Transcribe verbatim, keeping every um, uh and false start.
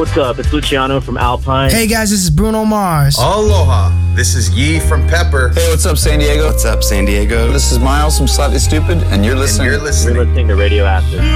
what's up? It's Luciano from Alpine. Hey guys, this is Bruno Mars. Aloha. This is Yee from Pepper. Hey, what's up, San Diego? What's up, San Diego? This is Miles from Slightly Stupid, and you're listening. And you're listening. You're listening to Radio Acid.